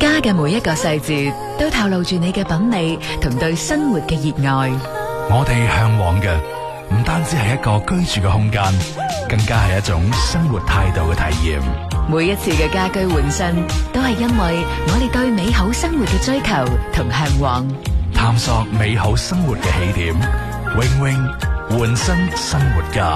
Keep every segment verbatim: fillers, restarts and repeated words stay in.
家嘅每一個細節都透露住你嘅品味同對生活嘅熱愛。 我哋向往嘅唔單止係一個居住嘅空間，更加係一種生活態度嘅體驗。 每一次嘅家居換新，都係因為我哋對美好生活嘅追求同向往。 探索美好生活嘅起點，永永換新生活家。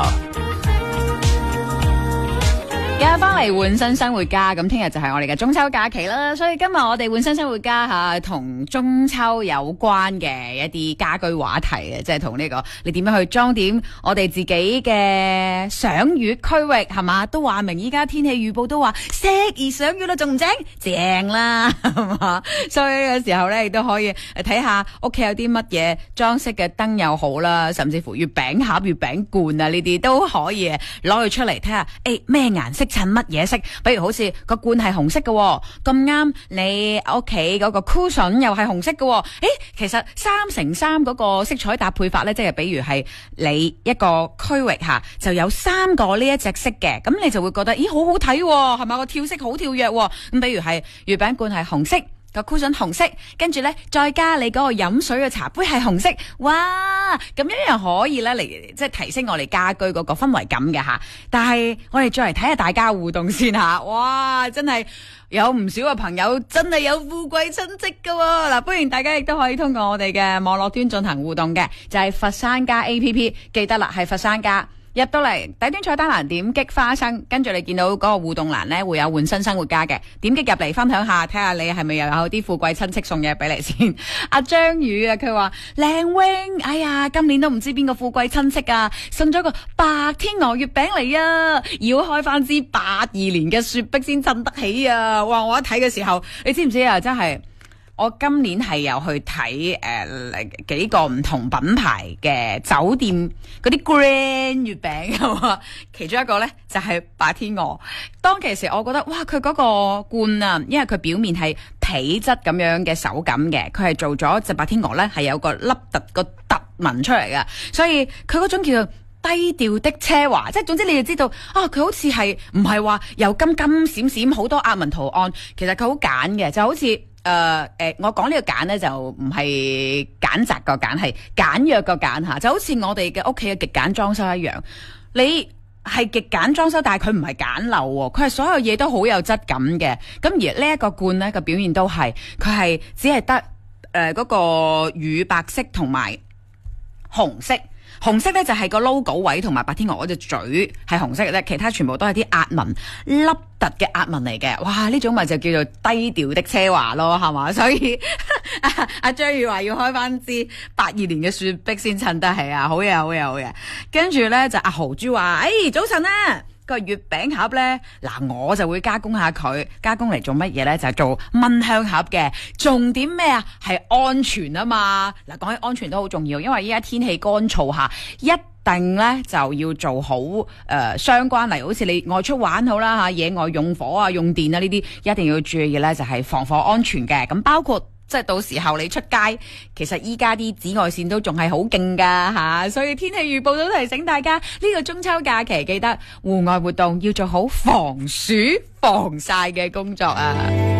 而家翻嚟換新生活家，咁聽日就係我哋嘅中秋假期啦，所以今日我哋換新生活家吓，同中秋有關嘅一啲家居話題嘅，即係同呢個你點樣去裝點我哋自己嘅賞月區域係嘛？都話明依家天氣預報都話適宜賞月啦，仲唔正？正啦，係嘛？所以嘅時候咧，亦都可以睇下屋企有啲乜嘢裝飾嘅燈又好啦，甚至乎月餅盒、月餅罐啊呢啲都可以攞佢出嚟睇下，誒咩顏色襯乜嘢色？比如好似個罐係紅色嘅，咁啱你屋企嗰個 cushion 又係紅色嘅，誒，其實三乘三嗰個色彩搭配法咧，即係比如係你一個區域吓，就有三個呢一隻色嘅，咁你就會覺得，咦，好好睇，係咪？個跳色好跳躍，咁比如係月餅罐係紅色。個 cushion 紅色，跟住咧再加你嗰個飲水嘅茶杯係紅色，哇！咁樣又可以咧嚟即係提升我哋家居嗰個氛圍感嘅吓。但係我哋再嚟睇下大家互動先吓，哇！真係有唔少嘅朋友真係有富貴親戚噶喎。嗱，歡迎大家亦都可以通過我哋嘅網絡端進行互動嘅，就係佛山家 A P P， 記得啦，係佛山家。入到嚟底端菜單欄點擊花生，跟住你見到嗰個互動欄呢，會有換新生活家嘅，點擊入嚟分享下，睇下你係咪又有啲富貴親戚送嘢俾你先。阿張宇啊，佢話靚 wing，哎呀，今年都唔知邊個富貴親戚啊，送咗個白天鵝月餅嚟啊，要開翻支八二年嘅雪碧先襯得起啊！哇，我一睇嘅時候，你知唔知啊？真係。我今年係有去睇誒、呃、幾個唔同品牌嘅酒店嗰啲 grand 月餅係嘛，其中一個咧就係、是、白天鵝。當其時我覺得哇，佢嗰個罐啊，因為佢表面係皮質咁樣嘅手感嘅，佢係做咗隻白天鵝咧係有個凹凸個凸紋出嚟嘅，所以佢嗰種叫做低調的奢華，即係總之你就知道啊，佢好似係唔係話又金金閃閃好多壓紋圖案，其實佢好簡嘅，就好似。誒、呃、誒、呃，我講呢個簡咧就唔係揀擇個揀，係簡約個簡吓，就好似我哋嘅屋企嘅極簡裝修一樣。你係極簡裝修，但係佢唔係簡陋，佢係所有嘢都好有質感嘅。咁而呢一個罐咧個表現都係，佢係只係得誒嗰個乳白色同埋紅色。紅色咧就係、是、個 logo 位同埋白天鵝嗰隻嘴係紅色嘅啫，其他全部都係啲壓紋凹凸嘅壓紋嚟嘅。哇！呢種咪就叫做低調的奢華咯，係嘛？所以阿張宇話要開翻支八二年嘅雪碧先襯得起啊！好嘢，好嘢，好嘢。跟住咧就阿豪豬話：，誒、哎，早晨啊！個月餅盒咧，嗱我就會加工下佢，加工嚟做乜嘢咧？就係做蚊香盒嘅。重點咩啊？係安全啊嘛！嗱，講起安全都好重要，因為依家天氣乾燥下，一定咧就要做好誒、呃、相關嚟，好似你外出玩好啦吓，野外用火啊、用電啊呢啲，一定要注意咧，就係防火安全嘅。咁包括。即係到時候你出街，其實依家啲紫外線都仲係好勁噶吓，所以天氣預報都提醒大家，呢、這個中秋假期記得戶外活動要做好防暑防曬嘅工作啊！